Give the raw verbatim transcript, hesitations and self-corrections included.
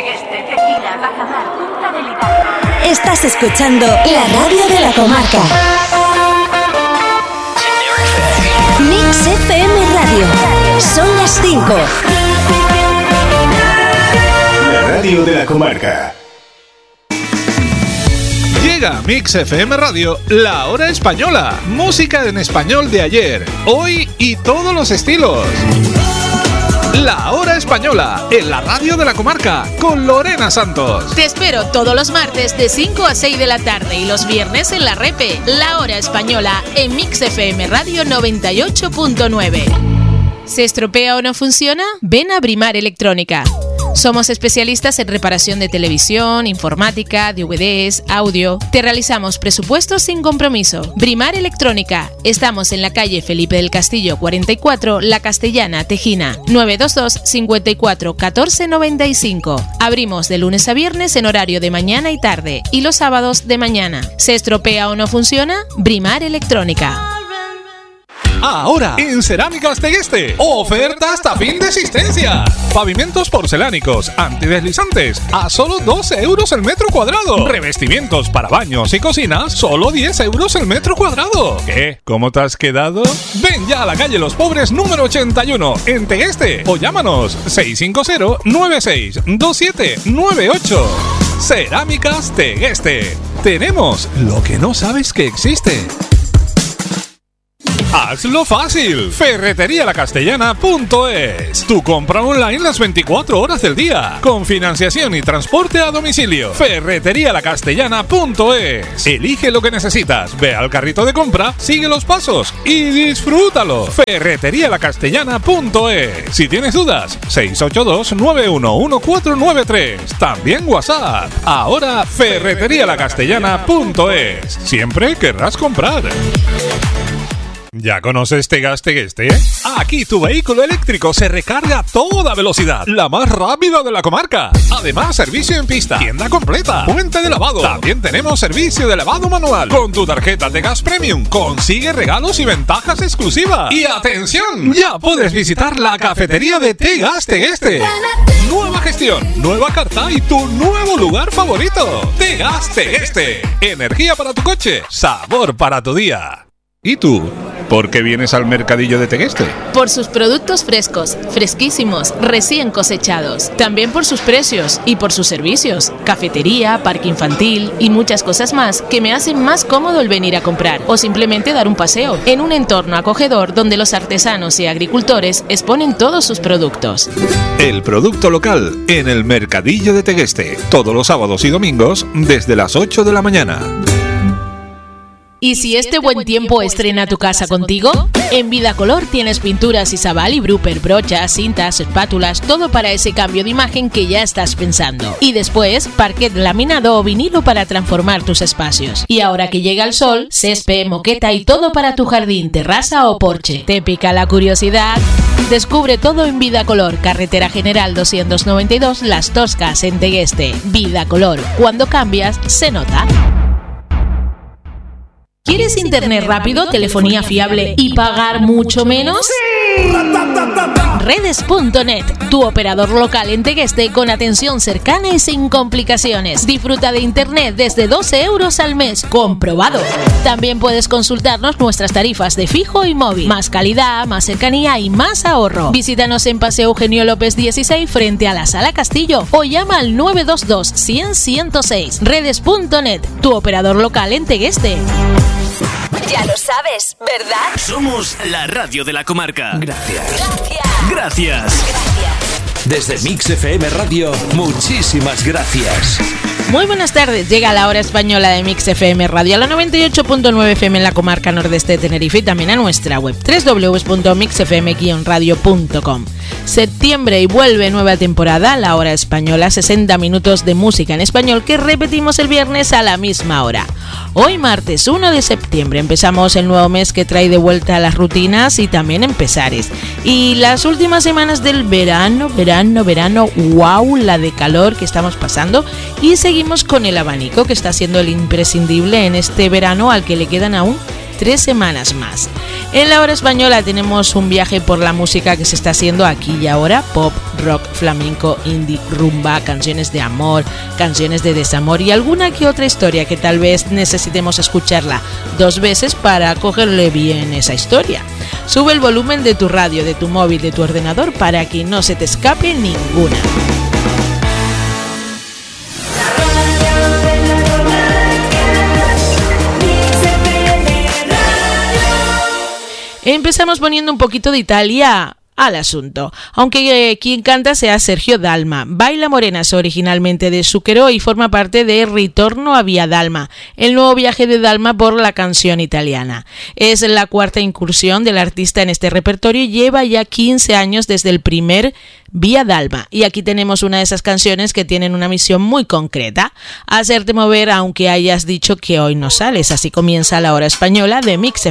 Tegueste, Tequila, Bajamar, Punta del Hidalgo. Estás escuchando la radio de la comarca. Mix F M Radio. Son las cinco. La radio de la comarca. Llega Mix F M Radio, la hora española. Música en español de ayer, hoy y todos los estilos. La hora española, en la radio de la comarca, con Lorena Santos. Te espero todos los martes de cinco a seis de la tarde y los viernes en la Repe. La hora española, en Mix F M Radio noventa y ocho punto nueve. ¿Se estropea o no funciona? Ven a Brimar Electrónica. Somos especialistas en reparación de televisión, informática, D V Ds, audio. Te realizamos presupuestos sin compromiso. Brimar Electrónica. Estamos en la calle Felipe del Castillo cuarenta y cuatro, La Castellana, Tejina. nueve dos dos, cincuenta y cuatro, catorce noventa y cinco. Abrimos de lunes a viernes en horario de mañana y tarde y los sábados de mañana. ¿Se estropea o no funciona? Brimar Electrónica. Ahora, en Cerámicas Tegueste, oferta hasta fin de existencia. Pavimentos porcelánicos, antideslizantes, a solo doce euros el metro cuadrado. Revestimientos para baños y cocinas, solo diez euros el metro cuadrado. ¿Qué? ¿Cómo te has quedado? Ven ya a la calle Los Pobres número ochenta y uno, en Tegueste, o llámanos seis cinco cero, nueve seis, dos siete nueve ocho. Cerámicas Tegueste. Tenemos lo que no sabes que existe. Hazlo fácil. Ferretería La Castellana punto es. Tu compra online las veinticuatro horas del día. Con financiación y transporte a domicilio. Ferretería La Castellana punto es. Elige lo que necesitas. Ve al carrito de compra, sigue los pasos y disfrútalo. Ferretería La Castellana punto es. Si tienes dudas, seis ocho dos, nueve uno uno, cuatro nueve tres. También WhatsApp. Ahora Ferretería La Castellana punto es. Siempre querrás comprar. ¿Ya conoces Tegas Tegueste? Aquí tu vehículo eléctrico se recarga a toda velocidad, la más rápida de la comarca. Además, servicio en pista, tienda completa, puente de lavado. También tenemos servicio de lavado manual. Con tu tarjeta Tegas Premium consigue regalos y ventajas exclusivas. Y atención, ya puedes visitar la cafetería de Tegas Tegueste. Nueva gestión, nueva carta y tu nuevo lugar favorito. Tegas Tegueste. Energía para tu coche, sabor para tu día. ¿Y tú? ¿Por qué vienes al mercadillo de Tegueste? Por sus productos frescos, fresquísimos, recién cosechados. También por sus precios y por sus servicios. Cafetería, parque infantil y muchas cosas más que me hacen más cómodo el venir a comprar o simplemente dar un paseo en un entorno acogedor donde los artesanos y agricultores exponen todos sus productos. El producto local en el mercadillo de Tegueste. Todos los sábados y domingos desde las ocho de la mañana. ¿Y si este buen tiempo estrena tu casa contigo? En Vidacolor tienes pinturas Isabal y Bruper, brochas, cintas, espátulas, todo para ese cambio de imagen que ya estás pensando. Y después, parquet laminado o vinilo para transformar tus espacios. Y ahora que llega el sol, césped, moqueta y todo para tu jardín, terraza o porche. ¿Te pica la curiosidad? Descubre todo en Vidacolor, carretera general doscientos noventa y dos, Las Toscas, en Tegueste. Vidacolor, cuando cambias, se nota. ¿Quieres internet rápido, telefonía fiable y pagar mucho menos? ¡Sí! Redes punto net, tu operador local en Tegueste con atención cercana y sin complicaciones. Disfruta de internet desde doce euros al mes, comprobado. También puedes consultarnos nuestras tarifas de fijo y móvil. Más calidad, más cercanía y más ahorro. Visítanos en Paseo Eugenio López dieciséis frente a la Sala Castillo o llama al nueve dos dos, cien, ciento seis. Redes punto net, tu operador local en Tegueste. Ya lo sabes, ¿verdad? Somos la radio de la comarca. Gracias. Gracias. Gracias. Gracias. Desde Mix F M Radio, muchísimas gracias. Muy buenas tardes, llega la hora española de Mix F M Radio a la noventa y ocho punto nueve F M en la comarca nordeste de Tenerife y también a nuestra web doble u doble u doble u punto mix f m guion radio punto com. Septiembre y vuelve nueva temporada, la hora española, sesenta minutos de música en español que repetimos el viernes a la misma hora. Hoy martes uno de septiembre empezamos el nuevo mes que trae de vuelta las rutinas y también empezares. Y las últimas semanas del verano, verano, verano, wow, la de calor que estamos pasando y seguimos con el abanico que está siendo el imprescindible en este verano al que le quedan aún tres semanas más. En la hora española tenemos un viaje por la música que se está haciendo aquí y ahora: pop, rock, flamenco, indie, rumba, canciones de amor, canciones de desamor y alguna que otra historia que tal vez necesitemos escucharla dos veces para cogerle bien esa historia. Sube el volumen de tu radio, de tu móvil, de tu ordenador para que no se te escape ninguna. Empezamos poniendo un poquito de Italia al asunto, aunque eh, quien canta sea Sergio Dalma. Baila Morena es originalmente de Zucchero y forma parte de Ritorno a Via Dalma, el nuevo viaje de Dalma por la canción italiana. Es la cuarta incursión del artista en este repertorio y lleva ya quince años desde el primer Via Dalma. Y aquí tenemos una de esas canciones que tienen una misión muy concreta: hacerte mover aunque hayas dicho que hoy no sales. Así comienza la hora española de Mix F M.